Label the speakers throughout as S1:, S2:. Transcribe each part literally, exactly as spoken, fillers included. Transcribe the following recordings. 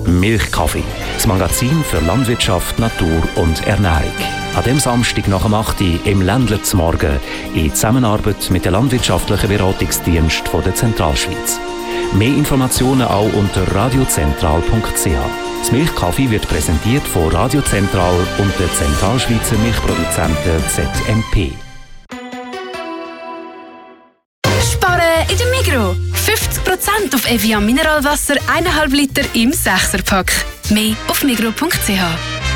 S1: Milchkaffee, das Magazin für Landwirtschaft, Natur und Ernährung. An dem Samstag nach dem acht Uhr im Ländler zum Morgen in Zusammenarbeit mit dem landwirtschaftlichen Beratungsdienst von der Zentralschweiz. Mehr Informationen auch unter radiozentral punkt c h. Das Milchkaffee wird präsentiert von Radio Zentral und der Zentralschweizer Milchproduzenten Z M P.
S2: Sparen in der Migros. fünfzig Prozent auf Evian Mineralwasser eins Komma fünf Liter im Sechser-Pack. Mehr auf migros punkt c h.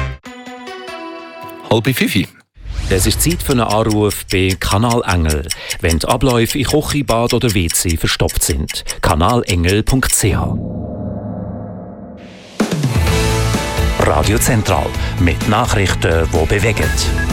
S3: Halb fünf.
S1: Es ist Zeit für einen Anruf bei Kanal Engel, wenn die Abläufe in Küche, Bad oder W C verstopft sind. kanalengel punkt c h. Radio Zentral mit Nachrichten, die bewegen.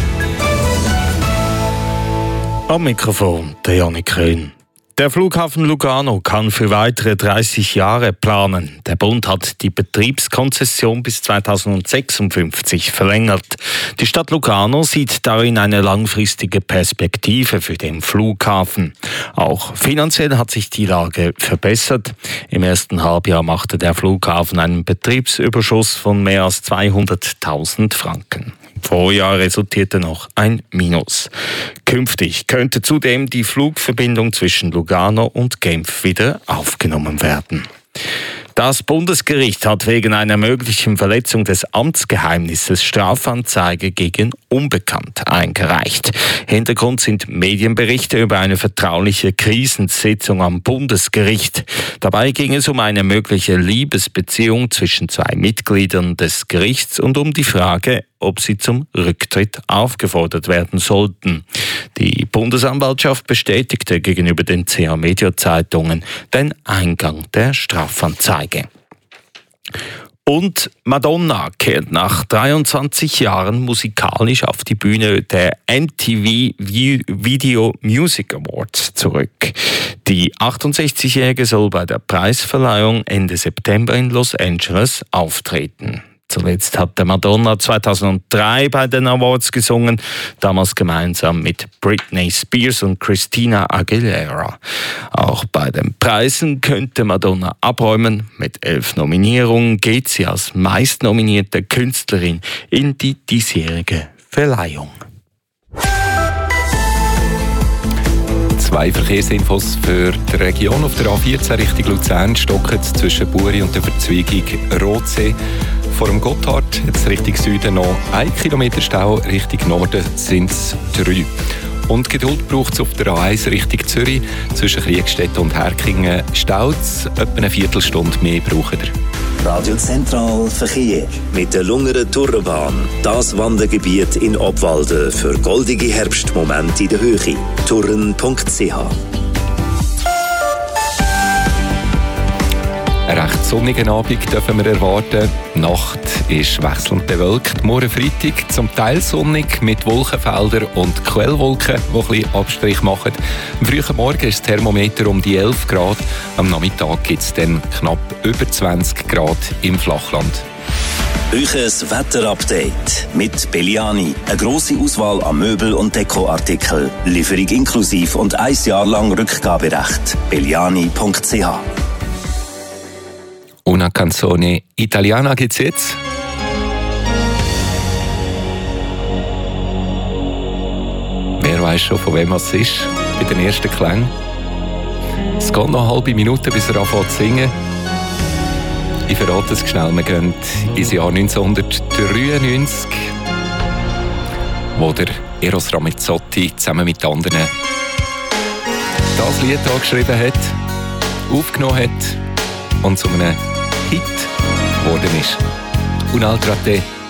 S4: Am Mikrofon der Janik Köhn. Der Flughafen Lugano kann für weitere dreißig Jahre planen. Der Bund hat die Betriebskonzession bis zweitausendsechsundfünfzig verlängert. Die Stadt Lugano sieht darin eine langfristige Perspektive für den Flughafen. Auch finanziell hat sich die Lage verbessert. Im ersten Halbjahr machte der Flughafen einen Betriebsüberschuss von mehr als zweihunderttausend Franken. Im Vorjahr resultierte noch ein Minus. Künftig könnte zudem die Flugverbindung zwischen Lugano und Genf wieder aufgenommen werden. Das Bundesgericht hat wegen einer möglichen Verletzung des Amtsgeheimnisses Strafanzeige gegen Unbekannt eingereicht. Hintergrund sind Medienberichte über eine vertrauliche Krisensitzung am Bundesgericht. Dabei ging es um eine mögliche Liebesbeziehung zwischen zwei Mitgliedern des Gerichts und um die Frage, ob sie zum Rücktritt aufgefordert werden sollten. Die Bundesanwaltschaft bestätigte gegenüber den C H Media Zeitungen den Eingang der Strafanzeige. Und Madonna kehrt nach dreiundzwanzig Jahren musikalisch auf die Bühne der M T V Video Music Awards zurück. Die achtundsechzigjährige soll bei der Preisverleihung Ende September in Los Angeles auftreten. Zuletzt hatte Madonna zweitausenddrei bei den Awards gesungen, damals gemeinsam mit Britney Spears und Christina Aguilera. Auch bei den Preisen könnte Madonna abräumen. Mit elf Nominierungen geht sie als meistnominierte Künstlerin in die diesjährige Verleihung.
S3: Zwei Verkehrsinfos für die Region. Auf der A vierzehn Richtung Luzern stockt zwischen Buri und der Verzweigung Rotsee. Vor dem Gotthard, jetzt Richtung Süden noch ein Kilometer Stau, Richtung Norden sind es drei. Und Geduld braucht es auf der A eins Richtung Zürich. Zwischen Kriegstedt und Herkingen staut es. Etwa eine Viertelstunde mehr braucht ihr.
S5: Radio Zentral Verkehr mit der Lungeren Tourenbahn. Das Wandergebiet in Obwalden für goldige Herbstmomente in der Höhe. touren punkt c h.
S3: Einen recht sonnigen Abend dürfen wir erwarten. Die Nacht ist wechselnd bewölkt. Morgen Freitag zum Teil sonnig mit Wolkenfeldern und Quellwolken, die ein bisschen Abstrich machen. Am frühen Morgen ist das Thermometer um die elf Grad. Am Nachmittag gibt es dann knapp über zwanzig Grad im Flachland.
S5: Euches Wetterupdate mit Belliani. Eine grosse Auswahl an Möbel- und Dekoartikeln. Lieferung inklusiv und ein Jahr lang Rückgaberecht. belliani punkt c h.
S3: Una canzone italiana gibt's jetzt. Wer weiß schon, von wem es ist, bei den ersten Klängen. Es geht noch eine halbe Minute, bis er anfängt zu singen. Ich verrate es schnell, wir gehen ins Jahr neunzehnhundertdreiundneunzig, wo der Eros Ramazzotti zusammen mit anderen das Lied angeschrieben hat, aufgenommen hat und zu einem Hit geworden ist. Un'altra te.